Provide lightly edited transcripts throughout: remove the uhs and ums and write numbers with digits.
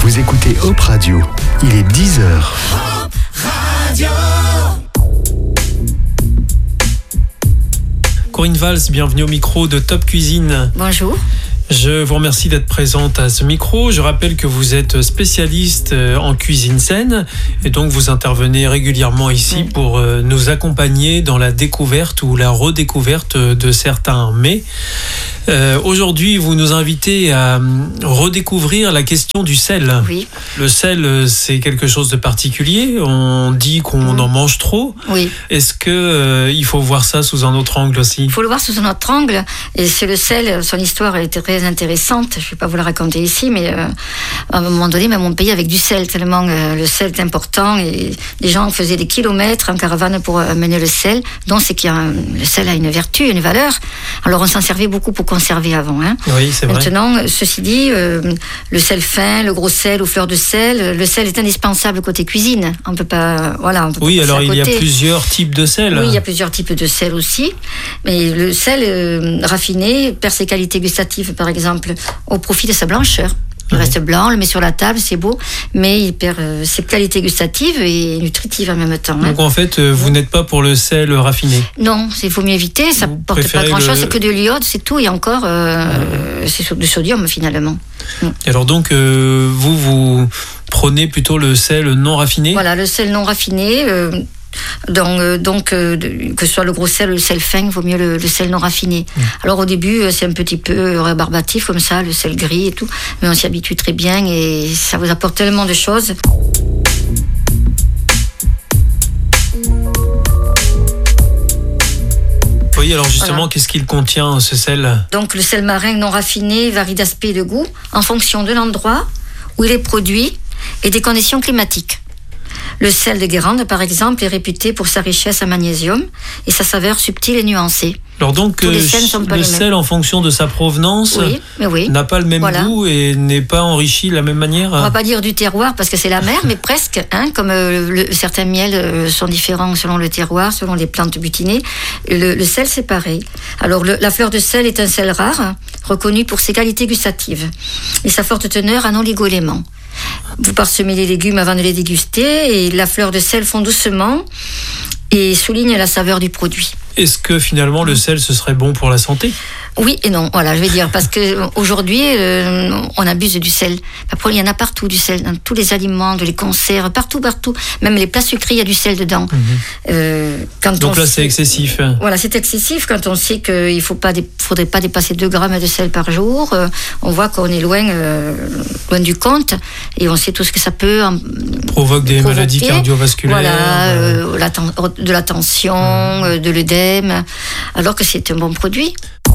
Vous écoutez Hop Radio. Il est 10h. Hop Radio. Corinne Valls, bienvenue au micro de Top Cuisine. Bonjour. Je vous remercie d'être présente à ce micro. Je rappelle que vous êtes spécialiste en cuisine saine et donc vous intervenez régulièrement ici pour nous accompagner dans la découverte ou la redécouverte de certains mets. Aujourd'hui, vous nous invitez à redécouvrir la question du sel. Oui. Le sel, c'est quelque chose de particulier. On dit qu'on en mange trop. Oui. Est-ce que il faut voir ça sous un autre angle aussi ? Il faut le voir sous un autre angle. Et c'est le sel, son histoire est très intéressante. Je ne vais pas vous la raconter ici, mais à un moment donné, même on payait avec du sel, tellement le sel est important. Et les gens faisaient des kilomètres en caravane pour amener le sel. Donc c'est le sel a une vertu, une valeur. Alors on s'en servait beaucoup pour conserver avant. Hein. Oui, c'est vrai. Maintenant, ceci dit, le sel fin, le gros sel ou fleur de sel, le sel est indispensable côté cuisine. On peut pas, on peut oui, pas alors passer à il y a côté. plusieurs types de sel. Oui, il y a plusieurs types de sel aussi. Mais le sel raffiné perd ses qualités gustatives, par exemple, au profit de sa blancheur. Il reste blanc, on le met sur la table, c'est beau, mais il perd ses qualités gustatives et nutritives en même temps. Donc en fait, vous n'êtes pas pour le sel raffiné ? Non, il faut mieux éviter, ça ne porte pas grand-chose, c'est que de l'iode, c'est tout, et encore, c'est du sodium finalement. Et alors donc, vous prenez plutôt le sel non raffiné ? Voilà, le sel non raffiné... Donc, que ce soit le gros sel ou le sel fin, il vaut mieux le sel non raffiné. Alors au début, c'est un petit peu rébarbatif comme ça, le sel gris et tout, mais on s'y habitue très bien et ça vous apporte tellement de choses. Oui, alors justement, Qu'est-ce qu'il contient, ce sel ? Donc le sel marin non raffiné varie d'aspect et de goût en fonction de l'endroit où il est produit et des conditions climatiques. Le sel de Guérande, par exemple, est réputé pour sa richesse en magnésium et sa saveur subtile et nuancée. Alors donc, le sel, en fonction de sa provenance, n'a pas le même goût et n'est pas enrichi de la même manière. On va pas dire du terroir parce que c'est la mer, mais presque. Comme certains miels sont différents selon le terroir, selon les plantes butinées. Le sel, c'est pareil. Alors, la fleur de sel est un sel rare, reconnu pour ses qualités gustatives et sa forte teneur en oligo-éléments. Vous parsemez les légumes avant de les déguster et la fleur de sel fond doucement et souligne la saveur du produit. Est-ce que finalement le sel, ce serait bon pour la santé ? Oui et non, voilà, je vais dire, parce qu'aujourd'hui, on abuse du sel. Après, il y en a partout du sel, dans tous les aliments, dans les conserves, partout. Même les plats sucrés, il y a du sel dedans. Donc là, c'est excessif. Voilà, c'est excessif quand on sait qu'il ne faudrait pas dépasser 2 grammes de sel par jour. On voit qu'on est loin du compte et on sait tout ce que ça peut provoque des maladies cardiovasculaires. Voilà, de la tension, de l'œdème, alors que c'est un bon produit.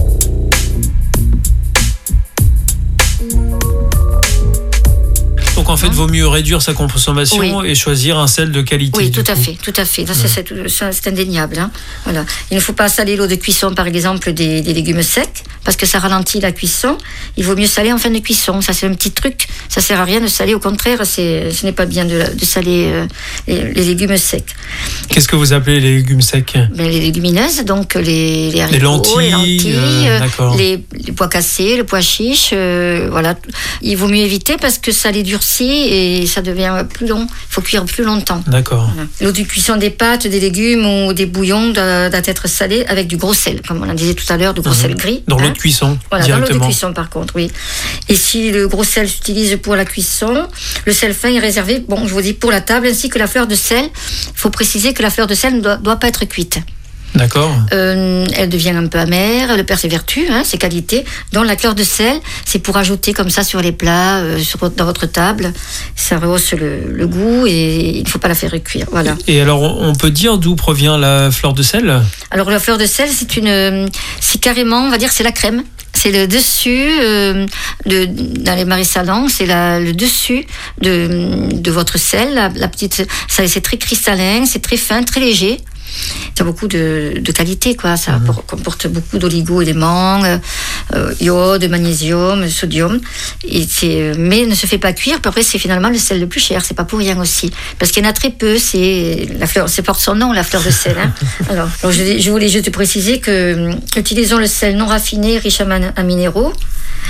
Donc en fait, vaut mieux réduire sa consommation et choisir un sel de qualité. Oui, tout à fait. C'est indéniable. Hein. Voilà. Il ne faut pas saler l'eau de cuisson, par exemple, des légumes secs, parce que ça ralentit la cuisson. Il vaut mieux saler en fin de cuisson. Ça, c'est un petit truc. Ça sert à rien de saler. Au contraire, ce n'est pas bien de saler les légumes secs. Qu'est-ce que vous appelez les légumes secs ? Les légumineuses, donc les haricots, les lentilles, les pois cassés, le pois chiche. Voilà. Il vaut mieux éviter parce que ça les durcit et ça devient plus long. Il faut cuire plus longtemps. D'accord. Voilà. L'eau de cuisson des pâtes, des légumes ou des bouillons doit être salée avec du gros sel, comme on en disait tout à l'heure, du gros sel gris. Dans l'eau de cuisson, voilà, directement. Dans l'eau de cuisson, par contre, oui. Et si le gros sel s'utilise pour la cuisson, le sel fin est réservé, je vous dis, pour la table, ainsi que la fleur de sel. Il faut préciser que la fleur de sel ne doit pas être cuite. D'accord. Elle devient un peu amère, elle perd ses vertus, ses qualités. Donc la fleur de sel, c'est pour ajouter comme ça sur les plats, dans votre table. Ça rehausse le goût et il ne faut pas la faire cuire. Voilà. Et alors, on peut dire d'où provient la fleur de sel ? Alors la fleur de sel, c'est carrément, on va dire, c'est la crème. C'est le dessus dans les marais salants, c'est le dessus de votre sel. La petite, c'est très cristallin, c'est très fin, très léger. Ça a beaucoup de qualité, quoi. Ça comporte beaucoup d'oligo-éléments, iode, magnésium, sodium. Mais ne se fait pas cuire. Puis après, c'est finalement le sel le plus cher. C'est pas pour rien aussi, parce qu'il y en a très peu. C'est porte son nom, la fleur de sel. Alors, je voulais juste préciser que utilisons le sel non raffiné, riche en minéraux.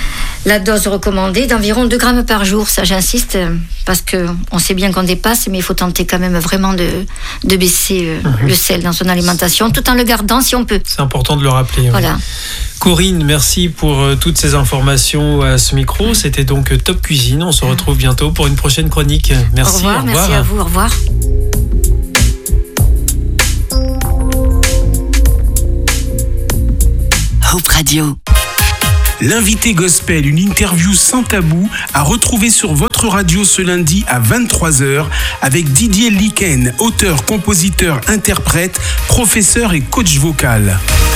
la dose recommandée d'environ 2 grammes par jour. Ça, j'insiste, parce qu'on sait bien qu'on dépasse, mais il faut tenter quand même vraiment de baisser le sel dans son alimentation, tout en le gardant si on peut. C'est important de le rappeler. Voilà. Oui. Corinne, merci pour toutes ces informations à ce micro. C'était donc Top Cuisine. On se retrouve bientôt pour une prochaine chronique. Merci. Au revoir. Merci à vous. Au revoir. Hope Radio. L'invité gospel, une interview sans tabou à retrouver sur votre radio ce lundi à 23h avec Didier Liken, auteur, compositeur, interprète, professeur et coach vocal.